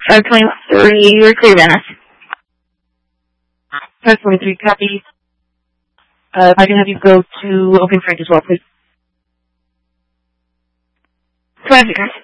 523, you're clear, Venice. 523, copy. If I can have you go to Open Frank as well, please. 5 seconds.